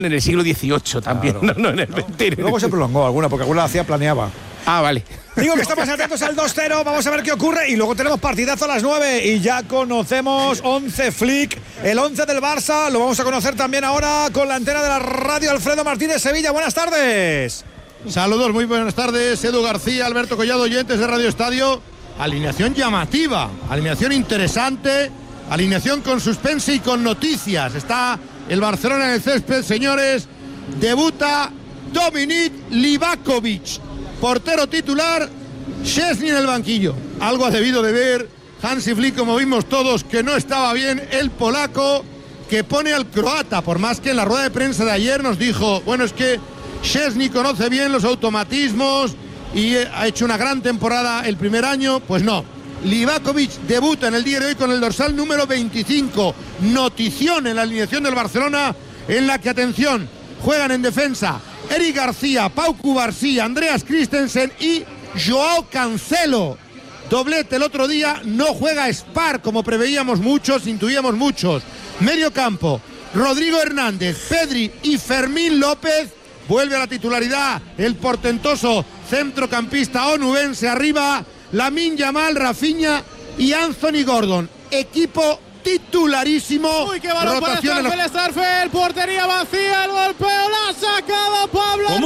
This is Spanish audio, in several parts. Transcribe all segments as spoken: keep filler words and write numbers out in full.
en el siglo dieciocho también, claro. no, no en el veinte. No. Luego se prolongó alguna, porque alguna la hacía planeaba. Ah, vale. Digo que estamos atentos al dos cero, vamos a ver qué ocurre y luego tenemos partidazo a las nueve y ya conocemos once Flick, el once del Barça, lo vamos a conocer también ahora con la antena de la radio. Alfredo Martínez, Sevilla, buenas tardes. Saludos, muy buenas tardes, Edu García, Alberto Collado, oyentes de Radio Estadio. Alineación llamativa, alineación interesante, alineación con suspense y con noticias. Está el Barcelona en el césped, señores, debuta Dominik Livakovic. Portero titular, Szczęsny en el banquillo. Algo ha debido de ver Hansi Flick, como vimos todos, que no estaba bien el polaco, que pone al croata, por más que en la rueda de prensa de ayer nos dijo, bueno, es que Szczęsny conoce bien los automatismos y ha hecho una gran temporada el primer año. Pues no, Livakovic debuta en el día de hoy con el dorsal número veinticinco. Notición en la alineación del Barcelona, en la que, atención, juegan en defensa Eric García, Pau Cubarsí, Andreas Christensen y Joao Cancelo. Doblete el otro día, no juega Spar como preveíamos muchos, intuíamos muchos. Medio campo, Rodrigo Hernández, Pedri y Fermín López. Vuelve a la titularidad el portentoso centrocampista onubense. Arriba, Lamine Yamal, Rafinha y Anthony Gordon. Equipo titularísimo. Uy, qué balón para Starfel, Starfel, portería vacía, el golpeo, la ha sacado Pablo. ¿Cómo?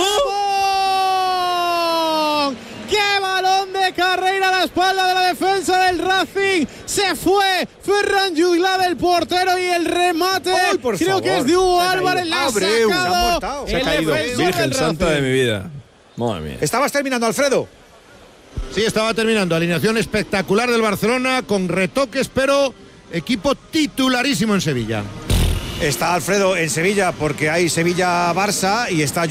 Ramón. ¡Qué balón de carrera a la espalda de la defensa del Racing! Se fue Ferran Juglà, el portero, y el remate, Ay, creo favor. que es de Hugo Álvarez, la ha sacado se ha el caído. defensor Virgen del santa Racing. de mi vida. Madre mía. ¿Estabas terminando, Alfredo? Sí, estaba terminando. Alineación espectacular del Barcelona, con retoques, pero equipo titularísimo en Sevilla. Está Alfredo en Sevilla porque hay Sevilla-Barça y está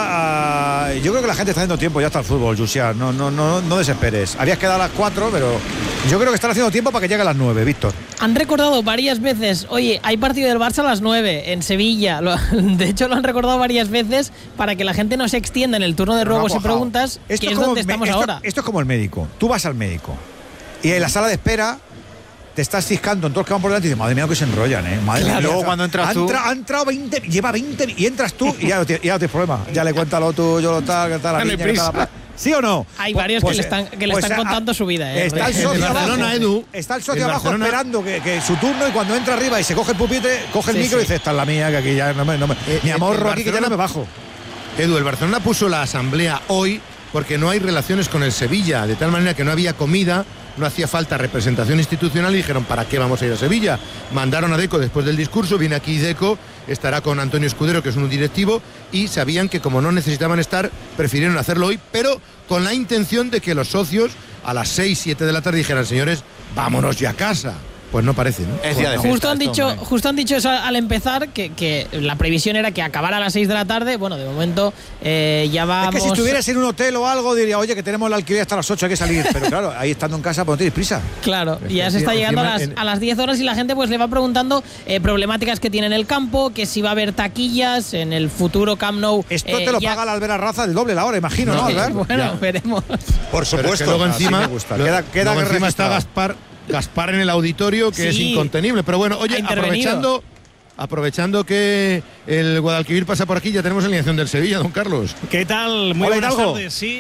Llucia. Uh, yo creo que la gente está haciendo tiempo ya hasta el fútbol, Llucia. No, no, no, no desesperes. Habías quedado a las cuatro, pero yo creo que están haciendo tiempo para que llegue a las nueve, Víctor. Han recordado varias veces, oye, hay partido del Barça a las nueve en Sevilla. Lo, de hecho, lo han recordado varias veces para que la gente no se extienda en el turno de ruegos y preguntas, esto que es como, donde estamos esto, ahora. Esto es como el médico. Tú vas al médico y en la sala de espera te estás ciscando en todos los que van por delante y dices, madre mía, que se enrollan, ¿eh? Madre Claro, mía, luego cuando entras tú... Ha entrado veinte, lleva veinte y entras tú y ya no tienes, ya no tienes problema. Ya le cuentas lo tuyo, lo tal, que tal, la Dale niña, que tal, la... ¿Sí o no? Hay pues, varios pues, que le están, que le pues, están a, contando su vida, ¿eh? Está el socio el abajo, Barcelona, Edu. Está el socio el abajo Barcelona, esperando que, que su turno, y cuando entra arriba y se coge el pupitre, coge el sí, micro sí. y dice, esta es la mía, que aquí ya no me... No me Eh, mi amor, el aquí que ya no me bajo. Edu, el Barcelona puso la asamblea hoy porque no hay relaciones con el Sevilla, de tal manera que no había comida, no hacía falta representación institucional y dijeron, ¿para qué vamos a ir a Sevilla? Mandaron a Deco después del discurso, viene aquí Deco, estará con Antonio Escudero, que es un directivo, y sabían que como no necesitaban estar, prefirieron hacerlo hoy, pero con la intención de que los socios a las seis, siete de la tarde dijeran, señores, vámonos ya a casa. Pues no parece, ¿no? Es día de Justo fiesta han esto, dicho, hombre. justo han dicho eso al empezar, que, que la previsión era que acabara a las seis de la tarde. Bueno, de momento eh, ya vamos. Es que si estuvieras en un hotel o algo, diría, oye, que tenemos el alquiler hasta las ocho, hay que salir. Pero claro, ahí estando en casa, pues no tienes prisa. Claro, Es y ya que se está encima- llegando a las, en- a las diez horas y la gente pues le va preguntando eh, problemáticas que tiene en el campo, que si va a haber taquillas en el futuro Camp Nou. Esto eh, te lo ya- paga la Albert Raza el doble la hora, imagino, ¿no, Eh, Albert? bueno, Ya. veremos. Por Pero es que luego Así encima, me gusta. lo- Queda, queda luego que encima está registrado. Gaspar, Gaspar en el auditorio, que Sí. es incontenible. Pero bueno, oye, Ha intervenido. aprovechando, aprovechando que el Guadalquivir pasa por aquí, ya tenemos alineación del Sevilla, don Carlos. ¿Qué tal? Muy Hola, buenas Hidalgo. tardes, sí.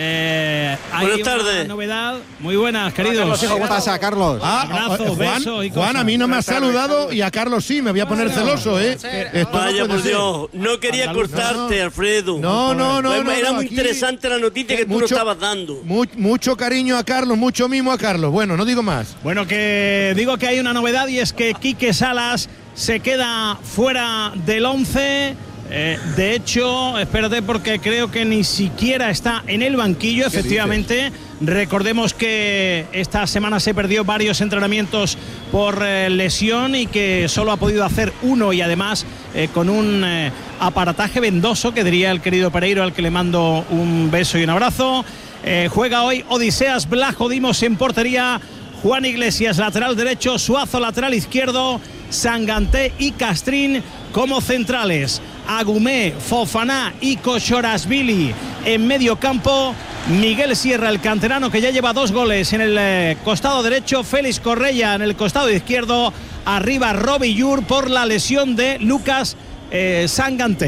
Eh, hay Buenas una tardes. novedad. Muy buenas, queridos. Carlos, hijo, ¿qué pasa, Carlos? Ah, Abrazo, eh, Juan, beso y Juan, cosas. a mí no me ha Buenas tardes, saludado Carlos. y a Carlos sí, me voy a poner celoso, ¿eh? Esto no Vaya puede por ser. Dios, no quería Andaluz. cortarte, No, no. Alfredo. No, no, no, Pues no, Era no, muy aquí- interesante la noticia que tú mucho- nos estabas dando. Mu- mucho cariño a Carlos, mucho mimo a Carlos. Bueno, no digo más. Bueno, que digo que hay una novedad y es que Quique Salas se queda fuera del once. Eh, de hecho, espérate porque creo que ni siquiera está en el banquillo, efectivamente. Recordemos que esta semana se perdió varios entrenamientos por eh, lesión y que solo ha podido hacer uno y además eh, con un eh, aparataje vendoso, que diría el querido Pereiro, al que le mando un beso y un abrazo. Eh, juega hoy Odiseas Blajo Dimos en portería, Juan Iglesias lateral derecho, Suazo lateral izquierdo, Sanganté y Castrín como centrales, Agumé, Fofaná y Kochorashvili en medio campo, Miguel Sierra, el canterano que ya lleva dos goles en el eh, costado derecho, Félix Correia en el costado izquierdo, arriba Robillur por la lesión de Lucas eh, Sanganté.